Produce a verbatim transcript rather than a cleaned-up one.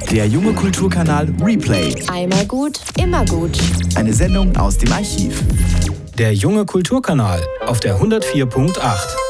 Der junge Kulturkanal Replay. Einmal gut, immer gut. Eine Sendung aus dem Archiv. Der junge Kulturkanal auf der hundertvier Punkt acht.